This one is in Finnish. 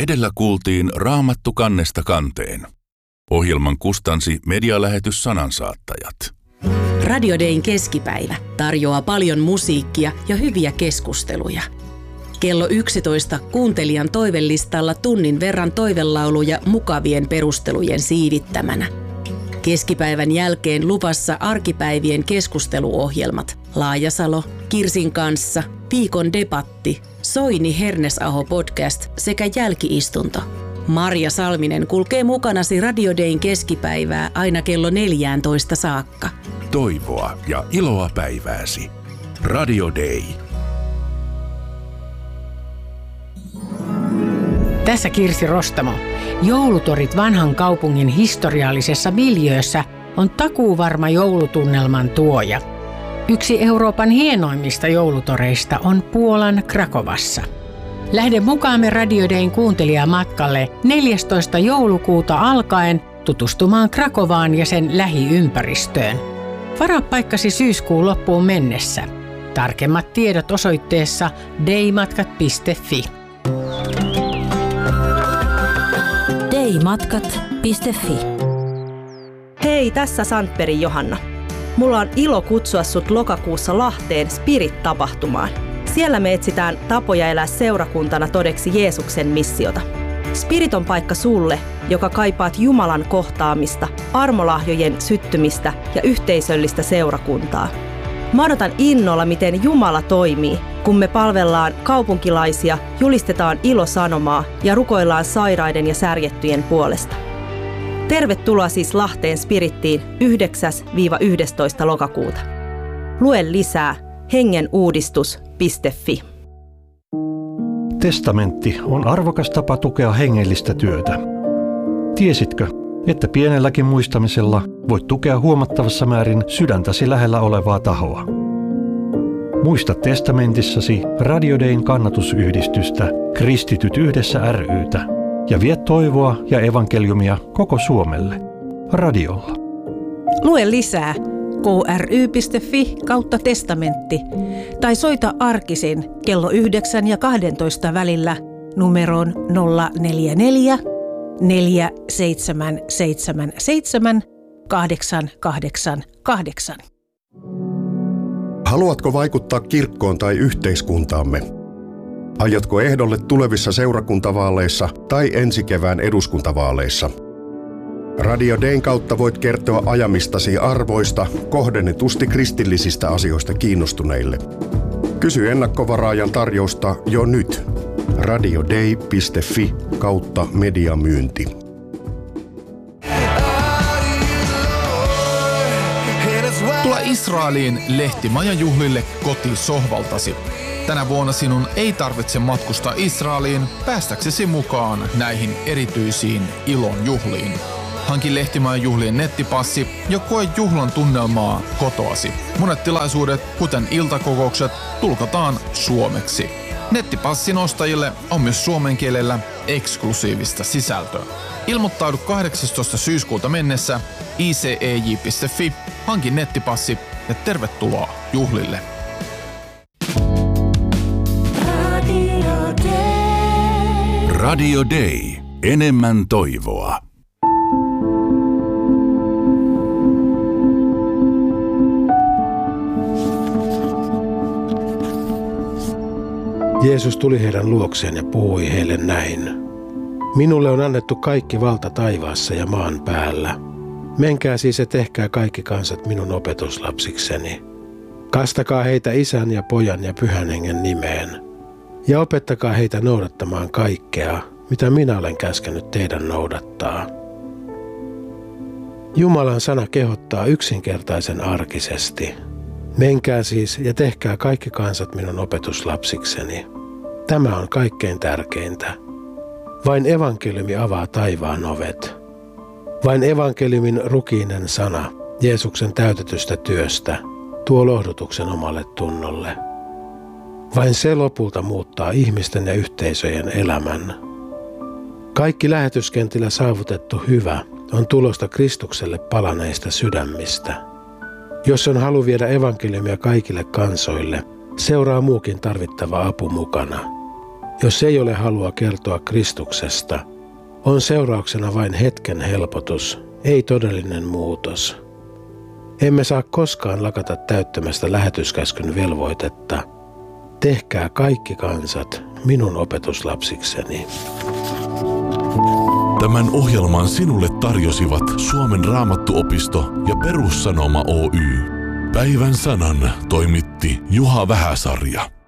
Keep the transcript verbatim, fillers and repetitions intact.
Edellä kuultiin Raamattu kannesta kanteen. Ohjelman kustansi medialähetys Sanansaattajat. Radio Dayn keskipäivä tarjoaa paljon musiikkia ja hyviä keskusteluja. Kello yksitoista kuuntelijan toivelistalla tunnin verran toivelauluja mukavien perustelujen siivittämänä. Keskipäivän jälkeen luvassa arkipäivien keskusteluohjelmat Laajasalo, Kirsin kanssa, Viikon debatti, Soini Hernesaho podcast sekä jälkiistunto. Marja Salminen kulkee mukanasi Radio Dayn keskipäivää aina kello neljätoista saakka. Toivoa ja iloa päivääsi. Radio Day. Tässä Kirsi Rostamo. Joulutorit vanhan kaupungin historiallisessa miljöössä on takuuvarma joulutunnelman tuoja. Yksi Euroopan hienoimmista joulutoreista on Puolan Krakovassa. Lähde mukaamme Radio Dayn kuuntelijamatkalle neljästoista joulukuuta alkaen tutustumaan Krakovaan ja sen lähiympäristöön. Varaa paikkasi syyskuun loppuun mennessä. Tarkemmat tiedot osoitteessa daymatkat piste fi. daymatkat piste fi. Hei, tässä Sandbergin Johanna. Mulla on ilo kutsua sut lokakuussa Lahteen Spirit-tapahtumaan. Siellä me etsitään tapoja elää seurakuntana todeksi Jeesuksen missiota. Spirit on paikka sulle, joka kaipaat Jumalan kohtaamista, armolahjojen syttymistä ja yhteisöllistä seurakuntaa. Mä odotan innolla, miten Jumala toimii, kun me palvellaan kaupunkilaisia, julistetaan ilosanomaa ja rukoillaan sairaiden ja särjettyjen puolesta. Tervetuloa siis Lahteen Spirittiin yhdeksäs yhdestoista lokakuuta. Lue lisää hengenuudistus piste fi. Testamentti on arvokas tapa tukea hengellistä työtä. Tiesitkö, että pienelläkin muistamisella voit tukea huomattavassa määrin sydäntäsi lähellä olevaa tahoa? Muista testamentissasi Radio Dayn kannatusyhdistystä Kristityt yhdessä ry:tä ja vie toivoa ja evankeliumia koko Suomelle radiolla. Lue lisää kry piste fi kautta testamentti tai soita arkisin kello yhdeksän ja kahdentoista välillä numeroon nolla neljä neljä neljä seitsemän seitsemän seitsemän kahdeksan kahdeksan kahdeksan. Haluatko vaikuttaa kirkkoon tai yhteiskuntaamme? Aiotko ehdolle tulevissa seurakuntavaaleissa tai ensi kevään eduskuntavaaleissa? Radio Dayn kautta voit kertoa ajamistasi arvoista kohdennetusti kristillisistä asioista kiinnostuneille. Kysy ennakkovaraajan tarjousta jo nyt. radioday piste fi kautta mediamyynti. Tule Israeliin lehtimajajuhlille kotisohvaltasi. Tänä vuonna sinun ei tarvitse matkustaa Israeliin päästäksesi mukaan näihin erityisiin ilon juhliin. Hanki lehtimajajuhlien nettipassi ja koe juhlan tunnelmaa kotoasi. Monet tilaisuudet, kuten iltakokoukset, tulkataan suomeksi. Nettipassin ostajille on myös suomen kielellä eksklusiivista sisältöä. Ilmoittaudu kahdeksastoista syyskuuta mennessä i c e j piste fi, hanki nettipassi ja tervetuloa juhlille. Radio Day. Radio Day. Enemmän toivoa. Jeesus tuli heidän luokseen ja puhui heille näin. Minulle on annettu kaikki valta taivaassa ja maan päällä. Menkää siis ja tehkää kaikki kansat minun opetuslapsikseni. Kastakaa heitä Isän ja Pojan ja Pyhän Hengen nimeen. Ja opettakaa heitä noudattamaan kaikkea, mitä minä olen käskenyt teidän noudattaa. Jumalan sana kehottaa yksinkertaisen arkisesti. Menkää siis ja tehkää kaikki kansat minun opetuslapsikseni. Tämä on kaikkein tärkeintä. Vain evankeliumi avaa taivaan ovet. Vain evankeliumin rukiinen sana Jeesuksen täytetystä työstä tuo lohdutuksen omalle tunnolle. Vain se lopulta muuttaa ihmisten ja yhteisöjen elämän. Kaikki lähetyskentillä saavutettu hyvä on tulosta Kristukselle palaneista sydämistä. Jos on halu viedä evankeliumia kaikille kansoille, seuraa muukin tarvittava apu mukana. Jos ei ole halua kertoa Kristuksesta, on seurauksena vain hetken helpotus, ei todellinen muutos. Emme saa koskaan lakata täyttämästä lähetyskäskyn velvoitetta. Tehkää kaikki kansat minun opetuslapsikseni. Tämän ohjelman sinulle tarjosivat Suomen Raamattuopisto ja Perussanoma Oy. Päivän sanan toimitti Juha Vähäsarja.